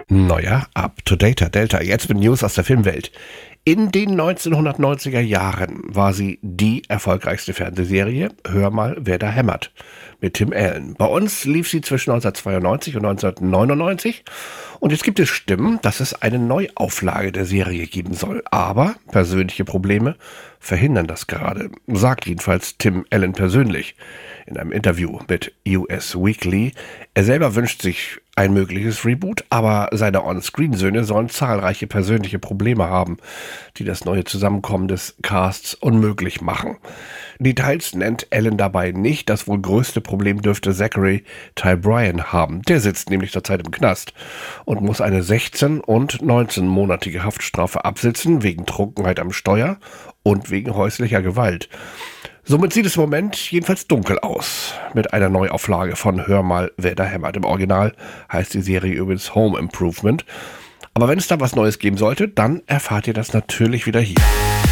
Neuer Up-to-Dater Delta, jetzt mit News aus der Filmwelt. In den 1990er Jahren war sie die erfolgreichste Fernsehserie Hör mal, wer da hämmert mit Tim Allen. Bei uns lief sie zwischen 1992 und 1999 und jetzt gibt es Stimmen, dass es eine Neuauflage der Serie geben soll. Aber persönliche Probleme verhindern das gerade, sagt jedenfalls Tim Allen persönlich in einem Interview mit US Weekly. Er selber wünscht sich ein mögliches Reboot, aber seine On-Screen-Söhne sollen zahlreiche persönliche Probleme haben, die das neue Zusammenkommen des Casts unmöglich machen. Details nennt Allen dabei nicht. Das wohl größte Problem dürfte Zachary Ty Bryan haben. Der sitzt nämlich zurzeit im Knast und muss eine 16- und 19-monatige Haftstrafe absitzen wegen Trunkenheit am Steuer und wegen häuslicher Gewalt. Somit sieht es im Moment jedenfalls dunkel aus mit einer Neuauflage von Hör mal, wer da hämmert. Im Original heißt die Serie übrigens Home Improvement. Aber wenn es da was Neues geben sollte, dann erfahrt ihr das natürlich wieder hier.